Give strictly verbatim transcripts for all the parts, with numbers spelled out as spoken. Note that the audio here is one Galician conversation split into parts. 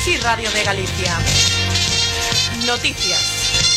Sí, Radio de Galicia. Noticias.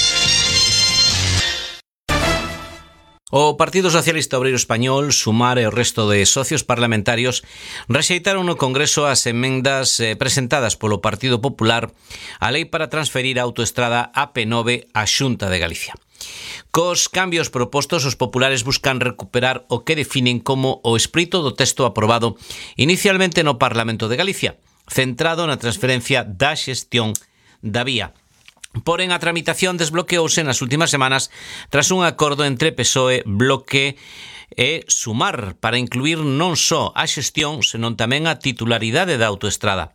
O Partido Socialista Obreiro Español, Sumar e o resto de socios parlamentarios rexeitaron no Congreso as emendas eh, presentadas polo Partido Popular á lei para transferir a autoestrada A P nove á Xunta de Galicia. Cos cambios propostos, os populares buscan recuperar o que definen como o espírito do texto aprobado inicialmente no Parlamento de Galicia, centrado na transferencia da xestión da vía. Porén, a tramitación desbloqueouse nas últimas semanas tras un acordo entre P S O E, Bloque e Sumar para incluir non só a xestión, senón tamén a titularidade da autoestrada.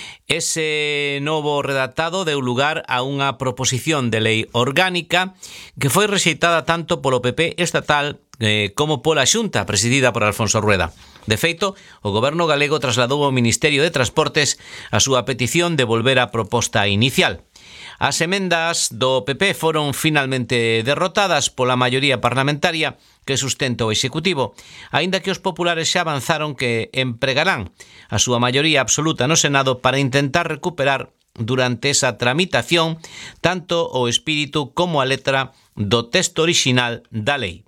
Ese novo redactado deu lugar a unha proposición de lei orgánica que foi rexeitada tanto polo P P estatal eh, como pola Xunta, presidida por Alfonso Rueda. De feito, o goberno galego trasladou ao Ministerio de Transportes a súa petición de volver á proposta inicial. As emendas do P P foron finalmente derrotadas pola maioría parlamentaria que sustenta o Executivo, aínda que os populares xa avanzaron que empregarán a súa maioría absoluta no Senado para intentar recuperar durante esa tramitación tanto o espírito como a letra do texto orixinal da lei.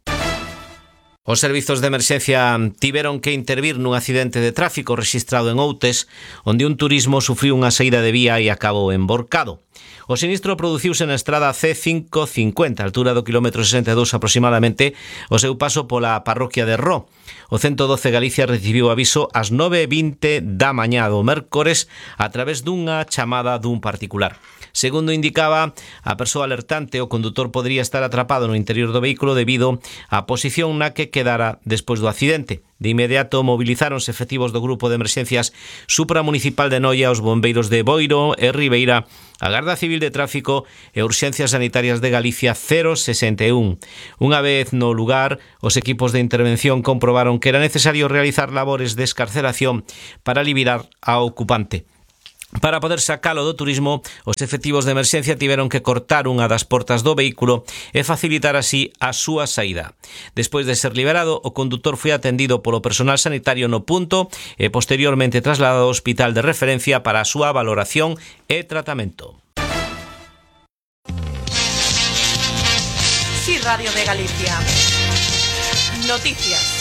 Os servizos de emerxencia tiveron que intervir nun accidente de tráfico rexistrado en Outes, onde un turismo sufriu unha saída de vía e acabou emborcado. O sinistro produciuse na estrada C quinhentos cincuenta, altura do quilómetro sesenta e dous aproximadamente, o seu paso pola parroquia de Ró. O ciento doce Galicia recibiu aviso ás nove e vinte da mañá do mércores a través dunha chamada dun particular. Segundo indicaba a persoa alertante, o condutor podría estar atrapado no interior do vehículo debido á posición na que quedara despois do accidente. De inmediato movilizáronse efectivos do Grupo de Emerxencias Supramunicipal de Noia, os bombeiros de Boiro e Ribeira, a Garda Civil de Tráfico e Urxencias Sanitarias de Galicia cero sesenta e un. Unha vez no lugar, os equipos de intervención comprobaron que era necesario realizar labores de escarcelación para liberar ao ocupante. Para poder sacalo do turismo, os efectivos de emerxencia tiveron que cortar unha das portas do vehículo e facilitar así a súa saída. Despois de ser liberado, o condutor foi atendido polo personal sanitario no punto e posteriormente trasladado ao hospital de referencia para a súa valoración e tratamento. Sí, Radio de Galicia. Noticias.